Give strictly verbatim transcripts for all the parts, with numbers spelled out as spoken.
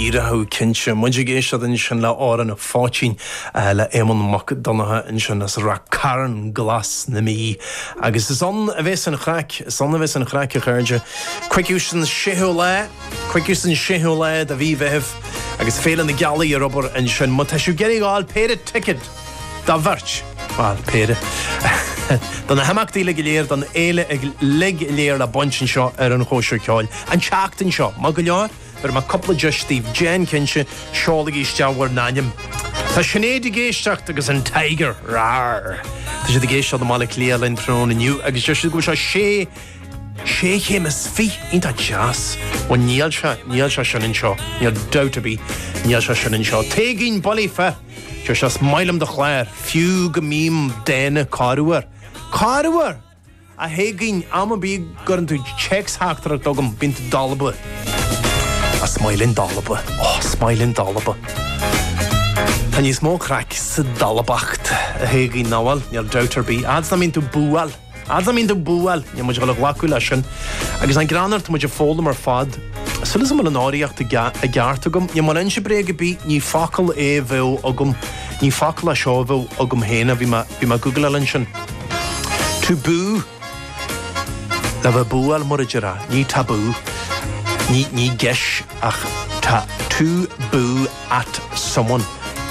dírathú cinse muidir géistead in sin le áran na fátín le éman mac donatha in sin as ra caran glas na mí agus is an a bheits an chrac is an a bheits an chrac a chuirde cuiiciú san séú le cuiiciú san séú le a bhí bheith agus félan na gealaí ar obair in sin mu teisiú geirí gáil péad ticket dá bhirt Well, Peter. Dan na hamaktaí le léir dan éile ag le léir a bonsin seo ar an chóisiir ceáil. An teachtain seo, má go leor, ar má coppla just Steve Jen cinse seola géisteáhar náim. Tá sinnéad géisteach agus an tiger, rar. Tá sé géisteá do mála léal in trón iniu, agus just go seo sé sé chémas fi ínta jazz. O níl se, níl se sin in seo, níl doubt a bí, níl se sin in seo. Tégin bolí fe. Just as mailam de chléir, fiú go mím déine cáruar. Cáruar! A hégin am a bí goran tú checks háachtar dogam bint dalba. A smailin dalba. Oh, smailin dalba. Tá ní smó crack sa dalabacht. A hégin náwal, níl doutar bí. Ads na mín tú búal. Ads na mín tú búal. Ní muid gael ghlacu leisin. Agus an granart muid a fólam ar fad. Sulas am an áíocht a gceart agam, ní mar inse bré go bí ní facail é bhew agam, ní facail a seo bhew agam héna bhí ma Google alin sin. Tú bú, le bheith búal mar a dira, ní tabú, ní, ní geis ach ta tú bú at someone.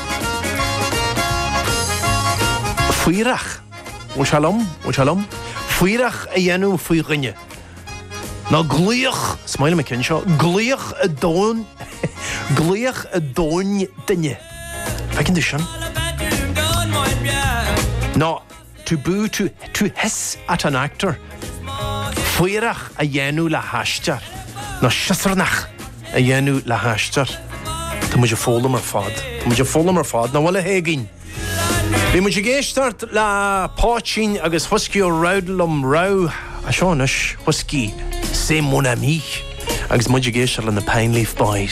Fuirach, o shalom, o shalom, fuirach a dhéanú fuí rinne. Na glíoch, smaile me cyn seo, glíoch a dón, glíoch a dón dynne. Fe cyn dysyn? No, tu bú, tu, tu hes at an actor. Fuirach a dhéanú le haistar. No, sysarnach a dhéanú le haistar. Tá muid a fólam ar fad. Tá muid a fólam ar fad, na wala hégin. Bhí muid a géistart le pátín agus husky o raudlum rau. A seonis, husky. C'est mon ami. Agus muid a géisiar le na Pine Leaf Boys.